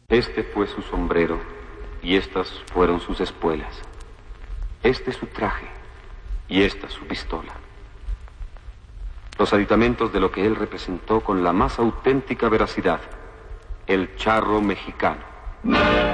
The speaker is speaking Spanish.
Este fue su sombrero, y estas fueron sus espuelas. Este su traje, y esta su pistola. Los aditamentos de lo que él representó con la más auténtica veracidad, el charro mexicano.